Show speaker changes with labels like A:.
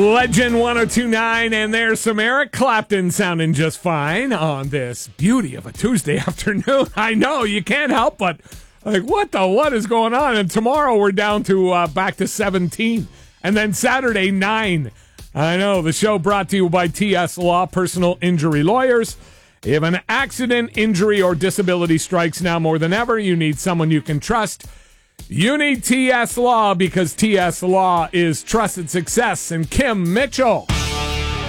A: Legend 1029, and there's some Eric Clapton sounding just fine on this beauty of a Tuesday afternoon. I know, you can't help but, what is going on? And tomorrow we're down to back to 17, and then Saturday, 9. I know, the show brought to you by TS Law, personal injury lawyers. If an accident, injury, or disability strikes now more than ever, you need someone you can trust. You need TS Law because TS Law is trusted success. And Kim Mitchell.